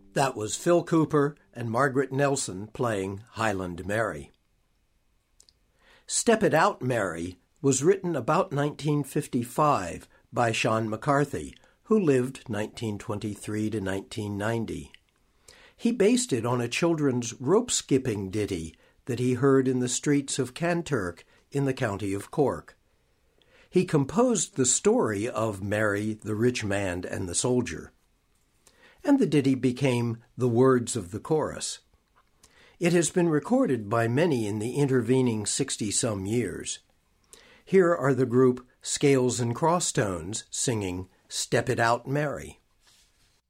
That was Phil Cooper and Margaret Nelson playing Highland Mary. Step It Out, Mary was written about 1955 by Sean McCarthy, who lived 1923 to 1990. He based it on a children's rope-skipping ditty that he heard in the streets of Kanturk in the county of Cork. He composed the story of Mary, the Rich Man, and the Soldier, and the ditty became the words of the chorus. It has been recorded by many in the intervening 60-some years. Here are the group Scales and Crosstones singing Step It Out, Mary.